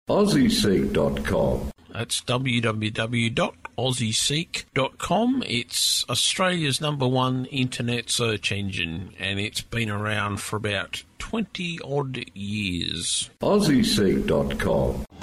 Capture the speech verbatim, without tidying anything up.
Aussie Seek dot com. That's w w w dot aussie seek dot com. It's Australia's number one internet search engine, and it's been around for about twenty odd years. Aussie Seek dot com.